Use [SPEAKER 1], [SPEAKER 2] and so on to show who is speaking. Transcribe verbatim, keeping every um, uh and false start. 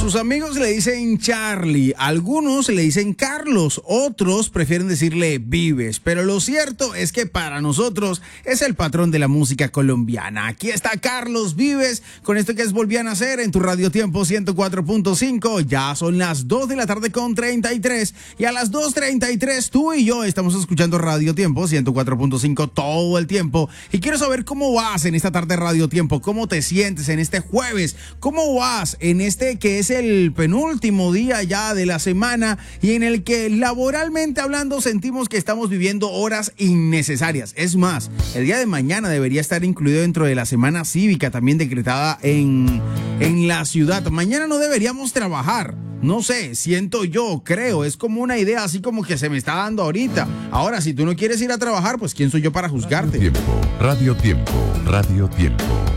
[SPEAKER 1] Sus amigos le dicen Charlie, algunos le dicen Carlos, otros prefieren decirle Vives, pero lo cierto es que para nosotros es el patrón de la música colombiana. Aquí está Carlos Vives con esto que es Volví a Nacer en tu Radio Tiempo ciento cuatro punto cinco. Ya son las dos de la tarde con treinta y tres y a las dos treinta y tres tú y yo estamos escuchando Radio Tiempo ciento cuatro punto cinco todo el tiempo. Y quiero saber cómo vas en esta tarde Radio Tiempo, cómo te sientes en este jueves, cómo vas en este que es el penúltimo día ya de la semana y en el que laboralmente hablando sentimos que estamos viviendo horas innecesarias. Es más, el día de mañana debería estar incluido dentro de la semana cívica también decretada en, en la ciudad. Mañana no deberíamos trabajar. No sé, siento yo, creo, es como una idea así como que se me está dando ahorita. Ahora, si tú no quieres ir a trabajar, pues ¿quién soy yo para juzgarte?
[SPEAKER 2] Radio Tiempo, Radio Tiempo, Radio Tiempo.